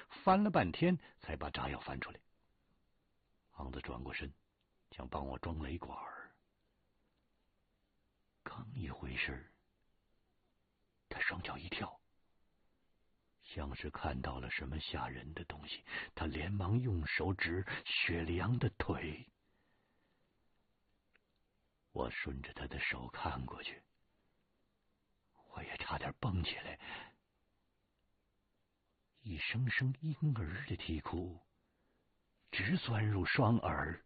翻了半天才把炸药翻出来。胖子转过身，想帮我装雷管，刚一回身，他双脚一跳，像是看到了什么吓人的东西，他连忙用手指雪莉昂的腿。我顺着他的手看过去，我也差点蹦起来。一声声婴儿的啼哭直钻入双耳，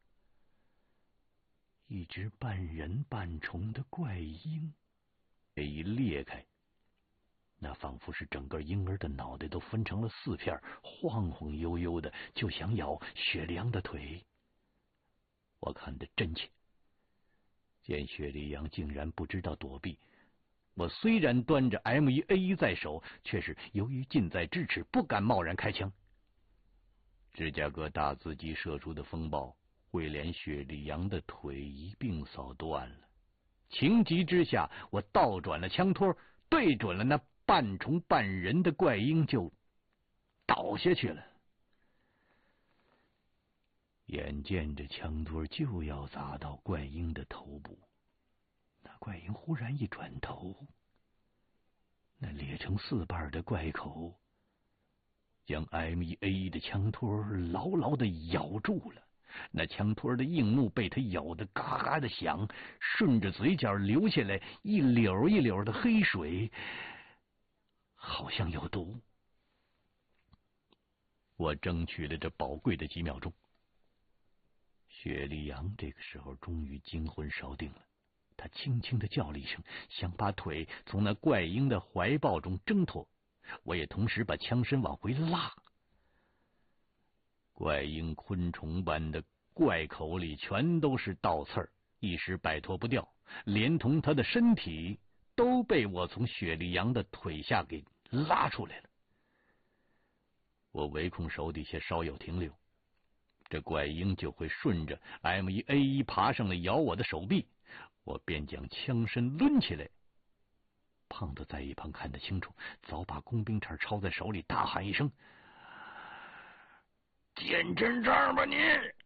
一只半人半虫的怪婴被一裂开，那仿佛是整个婴儿的脑袋都分成了4片，晃晃悠悠的，就想咬雪莉昂的腿。我看得真切，见雪莉昂竟然不知道躲避。我虽然端着 M1A1 在手，却是由于近在咫尺，不敢贸然开枪。芝加哥大自击射出的风暴会连雪莉昂的腿一并扫断了。情急之下，我倒转了枪托，对准了那半虫半人的怪婴，就倒下去了。眼见着枪托就要砸到怪婴的头部，那怪婴忽然一转头，那裂成4瓣的怪口将 M1A1 的枪托牢牢的咬住了。那枪托的硬木被他咬得嘎嘎的响，顺着嘴角流下来一绺一绺的黑水，好像有毒。我争取了这宝贵的几秒钟。雪莉昂这个时候终于惊魂稍定了，他轻轻的叫了一声，想把腿从那怪婴的怀抱中挣脱。我也同时把枪身往回拉。怪婴昆虫般的怪口里全都是倒刺儿，一时摆脱不掉，连同他的身体都被我从雪莉昂的腿下给拉出来了。我唯恐手底下稍有停留，这怪婴就会顺着 M1A1 爬上来咬我的手臂，我便将枪身抡起来。胖子在一旁看得清楚，早把工兵铲抄在手里，大喊一声：“见真章吧你！”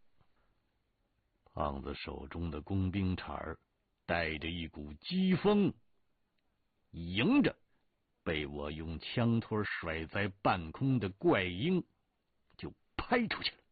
胖子手中的工兵铲带着一股疾风，迎着被我用枪托甩在半空的怪婴就拍出去了。